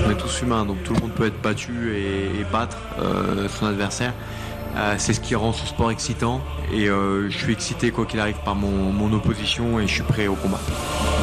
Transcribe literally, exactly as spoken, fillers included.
on est tous humains, donc tout le monde peut être battu et, et battre euh, son adversaire. Euh, c'est ce qui rend ce sport excitant et euh, je suis excité quoi qu'il arrive par mon, mon opposition et je suis prêt au combat.